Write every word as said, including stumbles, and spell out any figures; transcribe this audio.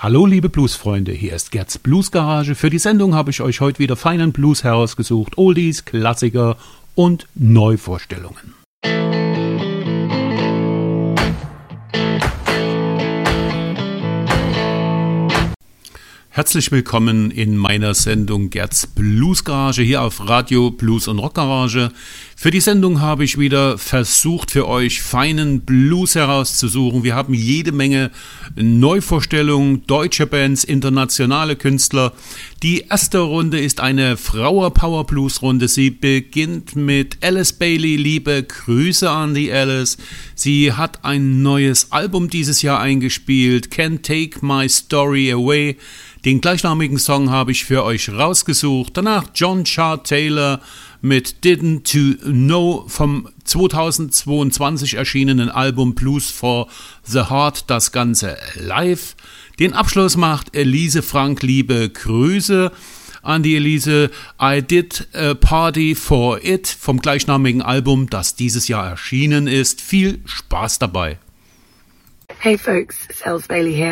Hallo liebe Bluesfreunde, hier ist Gerds Bluesgarage. Für die Sendung habe ich euch heute wieder feinen Blues herausgesucht, Oldies, Klassiker und Neuvorstellungen. Herzlich willkommen in meiner Sendung Gerds Bluesgarage hier auf Radio Blues und Rockgarage. Für die Sendung habe ich wieder versucht, für euch feinen Blues herauszusuchen. Wir haben jede Menge Neuvorstellungen, deutsche Bands, internationale Künstler. Die erste Runde ist eine Frauer-Power-Blues-Runde. Sie beginnt mit Alice Bailey. Liebe Grüße an die Alice. Sie hat ein neues Album dieses Jahr eingespielt, Can't Take My Story Away. Den gleichnamigen Song habe ich für euch rausgesucht. Danach John Chart Taylor mit Didn't You Know vom zweitausendzweiundzwanzig erschienenen Album Blues for the Heart, das Ganze live. Den Abschluss macht Elise Frank, liebe Grüße an die Elise. I Did a Party for It vom gleichnamigen Album, das dieses Jahr erschienen ist. Viel Spaß dabei. Hey folks, it's Alice Bailey here.